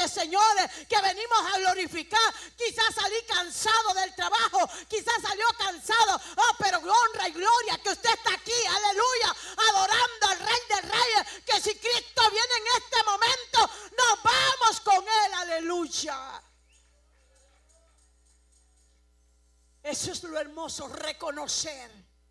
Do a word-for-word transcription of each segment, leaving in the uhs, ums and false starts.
gente, señores, que venimos a glorificar. Quizás salí cansado del trabajo, quizás salió cansado, oh, pero honra y gloria que usted está aquí, aleluya, adorando al Rey de Reyes, que si Cristo viene en este momento, nos vamos con Él, aleluya. Eso es lo hermoso, reconocer.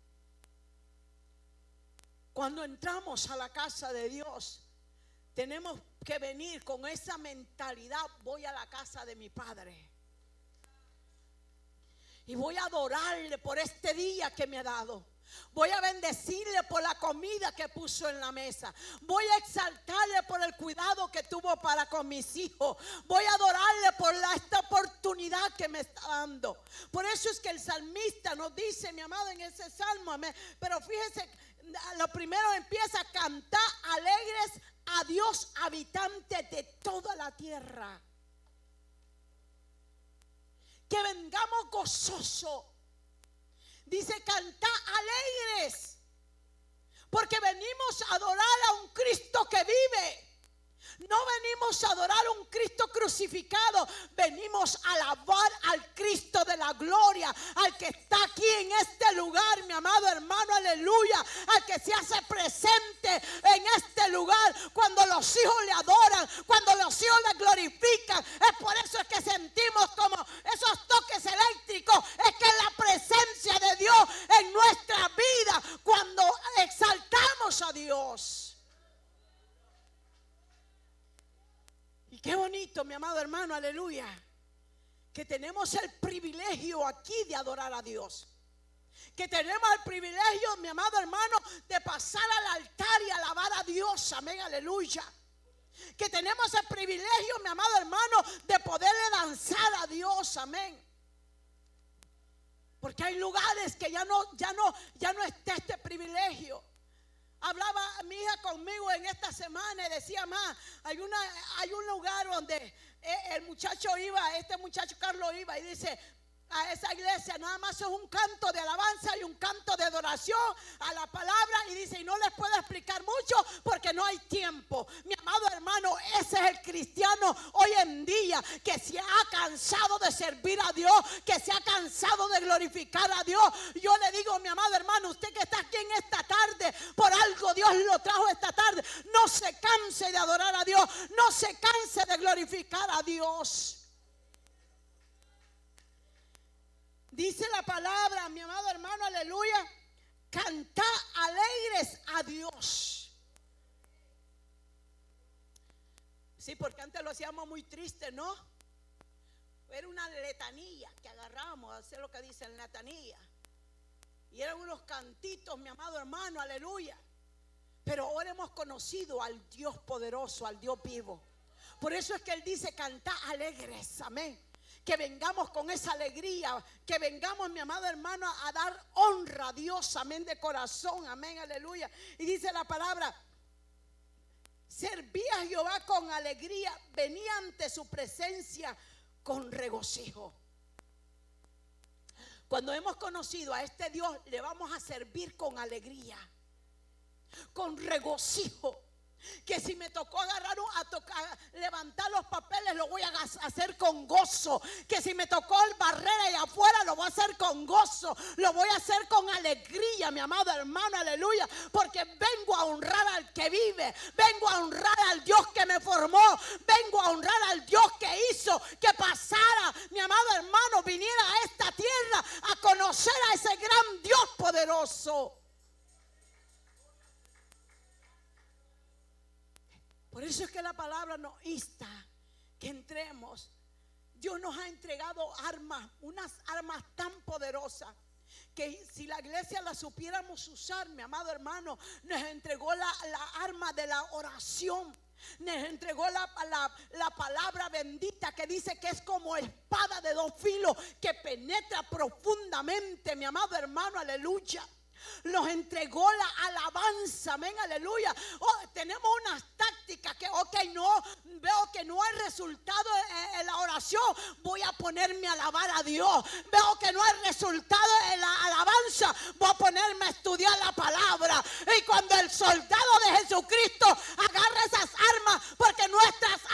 Cuando entramos a la casa de Dios, tenemos que venir con esa mentalidad: voy a la casa de mi Padre y voy a adorarle por este día que me ha dado. Voy a bendecirle por la comida que puso en la mesa. Voy a exaltarle por el cuidado que tuvo para con mis hijos. Voy a adorarle por la, esta oportunidad que me está dando. Por eso es que el salmista nos dice, mi amado, en ese salmo, amén. Pero fíjese, lo primero empieza a cantar alegres a Dios, habitantes de toda la tierra. Que vengamos gozosos. Dice, cantad alegres, porque venimos a adorar a un Cristo que vive. No venimos a adorar a un Cristo crucificado, venimos a alabar al Cristo de la gloria, al que está aquí en este lugar, mi amado hermano, aleluya, al que se hace presente en este lugar. Cuando los hijos le adoran, cuando los hijos le glorifican, es por eso es que sentimos como esos toques eléctricos. Es que es la presencia de Dios en nuestra vida cuando exaltamos a Dios. Y qué bonito, mi amado hermano, aleluya, que tenemos el privilegio aquí de adorar a Dios. Que tenemos el privilegio, mi amado hermano, de pasar al altar y alabar a Dios, amén, aleluya. Que tenemos el privilegio, mi amado hermano, de poderle danzar a Dios, amén. Porque hay lugares que ya no, ya no, ya no está este privilegio. Hablaba mi hija conmigo en esta semana y decía, más, hay, una, hay un lugar donde el muchacho iba, este muchacho Carlos iba y dice, a esa iglesia nada más es un canto de alabanza y un canto de adoración a la palabra, y dice, y no les puedo explicar mucho porque no hay tiempo. Mi amado hermano, ese es el cristiano hoy en día, que se ha cansado de servir a Dios, que se ha cansado de glorificar a Dios. Yo le digo, mi amado hermano, usted que está aquí en esta tarde, por algo Dios lo trajo esta tarde, no se canse de adorar a Dios, no se canse de glorificar a Dios. Dice la palabra, mi amado hermano, aleluya, cantad alegres a Dios. Sí, porque antes lo hacíamos muy triste, ¿no? Era una letanía que agarrábamos, a hacer lo que dice la letanía. Y eran unos cantitos, mi amado hermano, aleluya. Pero ahora hemos conocido al Dios poderoso, al Dios vivo. Por eso es que Él dice, cantad alegres, amén. Que vengamos con esa alegría, que vengamos, mi amado hermano, a dar honra a Dios, amén, de corazón, amén, aleluya. Y dice la palabra, serví a Jehová con alegría, venía ante su presencia con regocijo. Cuando hemos conocido a este Dios, le vamos a servir con alegría, con regocijo. Que si me tocó agarrar, a tocar, levantar los papeles, lo voy a hacer con gozo. Que si me tocó el barrer allá afuera, lo voy a hacer con gozo. Lo voy a hacer con alegría, mi amado hermano, aleluya. Porque vengo a honrar al que vive. Vengo a honrar al Dios que me formó. Vengo a honrar al Dios que hizo que pasara, mi amado hermano, viniera a esta tierra a conocer a ese gran Dios poderoso. Por eso es que la palabra nos insta que entremos. Dios nos ha entregado armas, unas armas tan poderosas, que si la iglesia la supiéramos usar, mi amado hermano, nos entregó la, la arma de la oración. Nos entregó la, la, la palabra bendita, que dice que es como espada de dos filos, que penetra profundamente, mi amado hermano, aleluya. Nos entregó la alabanza, amén, aleluya. Oh, tenemos unas tácticas que, ok, no, veo que no hay resultado en, en la oración, voy a ponerme a alabar a Dios. Veo que no hay resultado en la alabanza, voy a ponerme a estudiar la palabra. Y cuando el soldado de Jesucristo agarra esas armas, porque nuestras